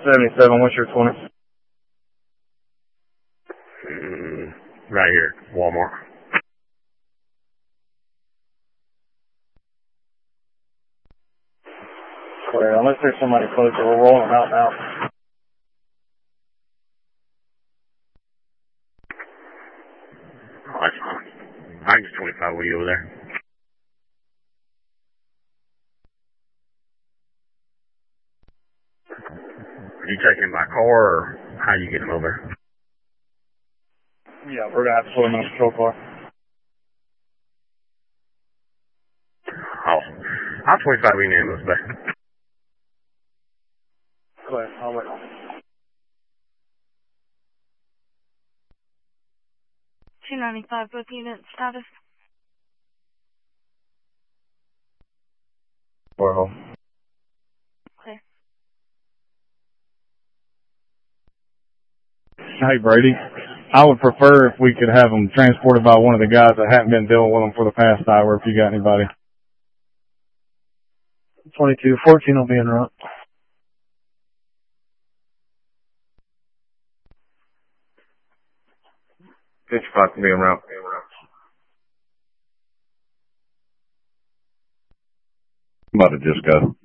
77, what's your 20? Right here, Walmart. Clear, unless there's somebody closer, we're rolling them out now. Oh, that's fine. I can just 25 with you over there. Are you taking my car, or how you getting over? Yeah, we're going to have to put him in a patrol car. Awesome. I'll 25 with you in the ambulance bay. Clear, I'll wait. 295 both unit status. Well. Clear. Hey, Brady. I would prefer if we could have them transported by one of the guys that haven't been dealing with them for the past hour, if you got anybody. 22, 14 will be en route. 55 can be en route. I'm about to just go.